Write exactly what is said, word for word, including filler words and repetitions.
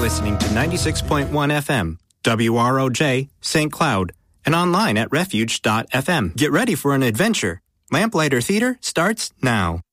listening to ninety-six point one F M, W R O J, Saint Cloud, and online at refuge dot f m. Get ready for an adventure. Lamplighter Theater starts now.